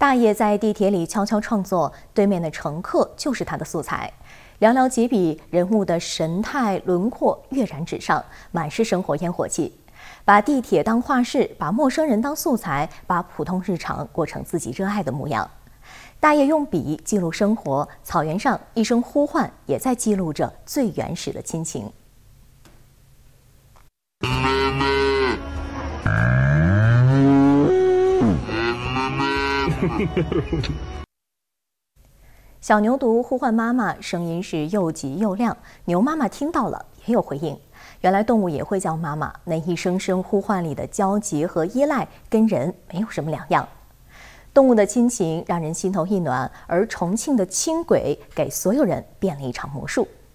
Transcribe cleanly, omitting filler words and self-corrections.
大爷在地铁里悄悄创作，对面的乘客就是他的素材。寥寥几笔，人物的神态轮廓跃然纸上，满是生活烟火气。把地铁当画室，把陌生人当素材，把普通日常过成自己热爱的模样。大爷用笔记录生活，草原上一声呼唤，也在记录着最原始的亲情。小牛犊呼唤妈妈，声音是又急又亮。牛妈妈听到了，也有回应。原来动物也会叫妈妈，那一声声呼唤里的焦急和依赖，跟人没有什么两样。动物的亲情让人心头一暖，而重庆的轻轨给所有人变了一场魔术。